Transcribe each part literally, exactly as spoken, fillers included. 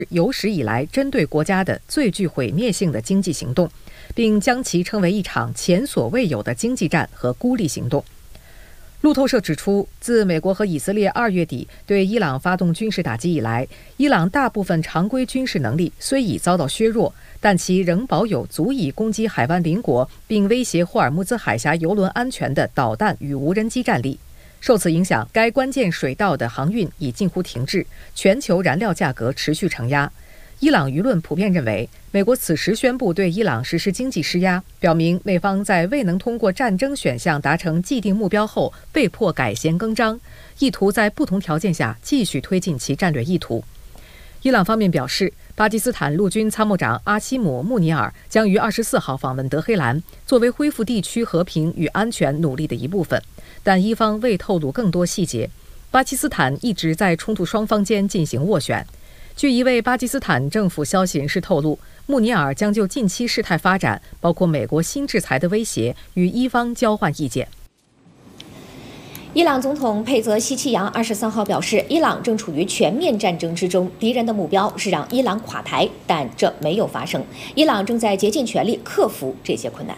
有史以来针对国家的最具毁灭性的经济行动，并将其称为一场前所未有的经济战和孤立行动。路透社指出，自美国和以色列二月底对伊朗发动军事打击以来，伊朗大部分常规军事能力虽已遭到削弱，但其仍保有足以攻击海湾邻国并威胁霍尔木兹海峡油轮安全的导弹与无人机战力。受此影响，该关键水道的航运已近乎停滞，全球燃料价格持续承压。伊朗舆论普遍认为，美国此时宣布对伊朗实施经济施压，表明美方在未能通过战争选项达成既定目标后，被迫改弦更张，意图在不同条件下继续推进其战略意图。伊朗方面表示，巴基斯坦陆军参谋长阿西姆·穆尼尔将于二十四号访问德黑兰，作为恢复地区和平与安全努力的一部分，但伊方未透露更多细节。巴基斯坦一直在冲突双方间进行斡旋。据一位巴基斯坦政府消息人士透露，穆尼尔将就近期事态发展，包括美国新制裁的威胁，与伊方交换意见。 伊朗总统佩泽希奇扬二十三号表示，伊朗正处于全面战争之中，敌人的目标是让伊朗垮台，但这没有发生。伊朗正在竭尽全力克服这些困难。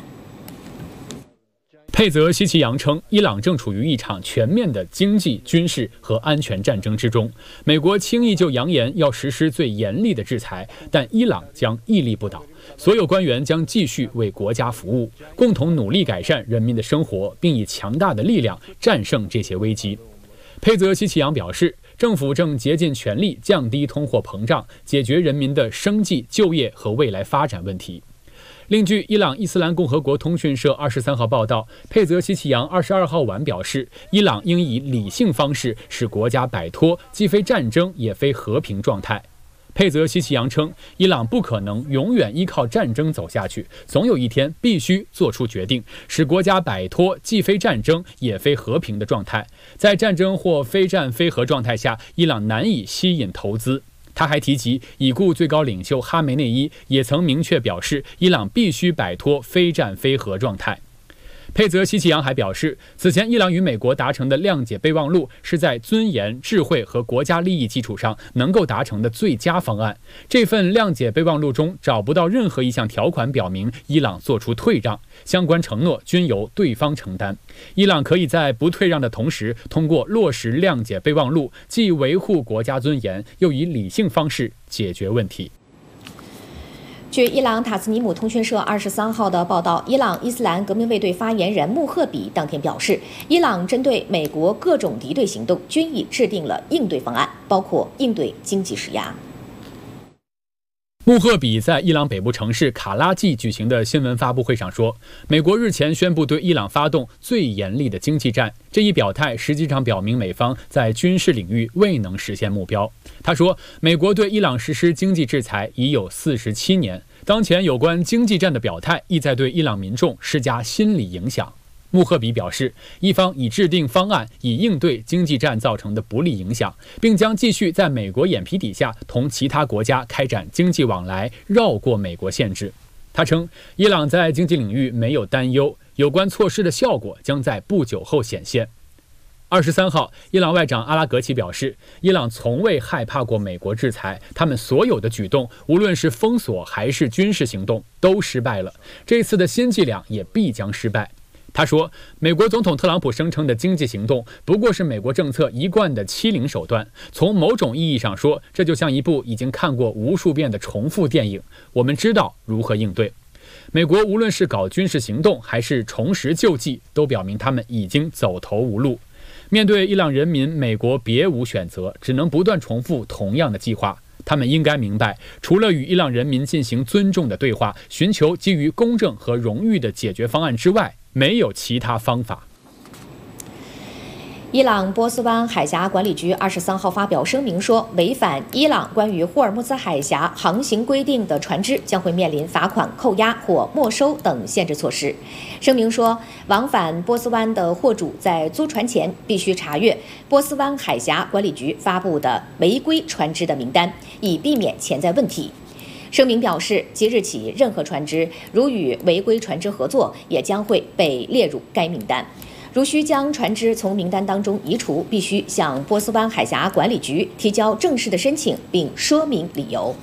佩泽希奇扬称，伊朗正处于一场全面的经济、军事和安全战争之中。美国轻易就扬言要实施最严厉的制裁，但伊朗将屹立不倒。所有官员将继续为国家服务，共同努力改善人民的生活，并以强大的力量战胜这些危机。佩泽希奇扬表示，政府正竭尽全力降低通货膨胀，解决人民的生计、就业和未来发展问题。另据伊朗伊斯兰共和国通讯社二十三号报道，佩泽希奇扬二十二号晚表示，伊朗应以理性方式使国家摆脱既非战争也非和平状态。佩泽希奇扬称，伊朗不可能永远依靠战争走下去，总有一天必须做出决定，使国家摆脱既非战争也非和平的状态。在战争或非战非和状态下，伊朗难以吸引投资。他还提及，已故最高领袖哈梅内伊也曾明确表示，伊朗必须摆脱非战非和状态。佩泽希奇扬还表示，此前伊朗与美国达成的谅解备忘录是在尊严、智慧和国家利益基础上能够达成的最佳方案。这份谅解备忘录中找不到任何一项条款表明伊朗做出退让，相关承诺均由对方承担。伊朗可以在不退让的同时，通过落实谅解备忘录，既维护国家尊严，又以理性方式解决问题。 据伊朗塔斯尼姆通讯社二十三号的报道，伊朗伊斯兰革命卫队发言人穆赫比当天表示，伊朗针对美国各种敌对行动均已制定了应对方案，包括应对经济施压。 穆赫比在伊朗北部城市卡拉季举行的新闻发布会上说，美国日前宣布对伊朗发动最严厉的经济战，这一表态实际上表明美方在军事领域未能实现目标。他说，美国对伊朗实施经济制裁已有四十七年，当前有关经济战的表态意在对伊朗民众施加心理影响。穆赫比表示，伊方已制定方案以应对经济战造成的不利影响，并将继续在美国眼皮底下同其他国家开展经济往来，绕过美国限制。他称，伊朗在经济领域没有担忧，有关措施的效果将在不久后显现。二十三号，伊朗外长阿拉格齐表示，伊朗从未害怕过美国制裁，他们所有的举动，无论是封锁还是军事行动，都失败了。这次的新伎俩也必将失败。他说，美国总统特朗普声称的经济行动不过是美国政策一贯的欺凌手段。从某种意义上说，这就像一部已经看过无数遍的重复电影，我们知道如何应对。美国无论是搞军事行动还是重拾救济，都表明他们已经走投无路。面对伊朗人民，美国别无选择，只能不断重复同样的计划。他们应该明白，除了与伊朗人民进行尊重的对话，寻求基于公正和荣誉的解决方案之外，没有其他方法。 伊朗波斯湾海峡管理局二十三号发表声明说，违反伊朗关于霍尔木兹海峡航行规定的船只将会面临罚款、扣押或没收等限制措施。声明说，往返波斯湾的货主在租船前必须查阅波斯湾海峡管理局发布的违规船只的名单，以避免潜在问题。声明表示，即日起，任何船只如与违规船只合作，也将会被列入该名单。 如需将船只从名单当中移除，必须向波斯湾海峡管理局提交正式的申请，并说明理由。